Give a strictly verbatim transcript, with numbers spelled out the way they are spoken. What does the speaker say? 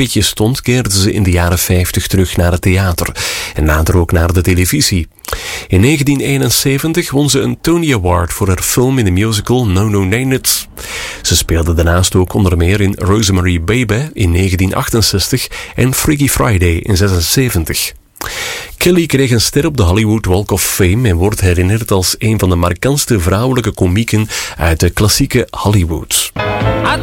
pitje stond, keerde ze in de jaren vijftig terug naar het theater en later ook naar de televisie. In negentien eenenzeventig won ze een Tony Award voor haar film in de musical No No Name It. Ze speelde daarnaast ook onder meer in Rosemary Baby in negentien achtenzestig en Freaky Friday in zesenzeventig. Kelly kreeg een ster op de Hollywood Walk of Fame en wordt herinnerd als een van de markantste vrouwelijke komieken uit de klassieke Hollywood.